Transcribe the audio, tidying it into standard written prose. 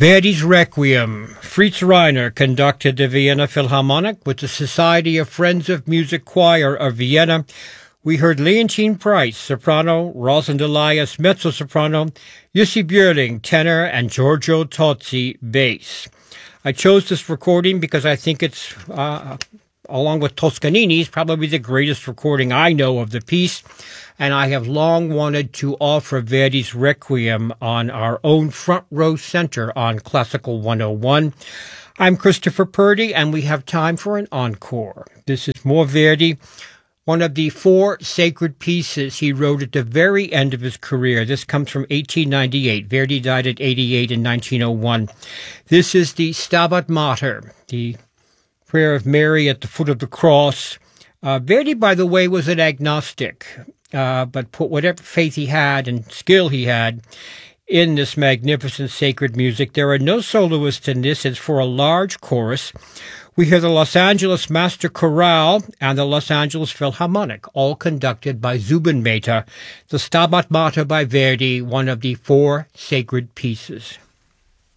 Verdi's Requiem. Fritz Reiner conducted the Vienna Philharmonic with the Society of Friends of Music Choir of Vienna. We heard Leontine Price, soprano, Rosalind Elias, mezzo-soprano, Jussi Björling, tenor, and Giorgio Tozzi, bass. I chose this recording because I think it's, along with Toscanini's, probably the greatest recording I know of the piece, and I have long wanted to offer Verdi's Requiem on our own front row center on Classical 101. I'm Christopher Purdy, and we have time for an encore. This is more Verdi, one of the four sacred pieces he wrote at the very end of his career. This comes from 1898. Verdi died at 88 in 1901. This is the Stabat Mater, the prayer of Mary at the foot of the cross. Verdi, by the way, was an agnostic, but put whatever faith he had and skill he had in this magnificent sacred music. There are no soloists in this. It's for a large chorus. We hear the Los Angeles Master Chorale and the Los Angeles Philharmonic, all conducted by Zubin Mehta. The Stabat Mater by Verdi, one of the four sacred pieces.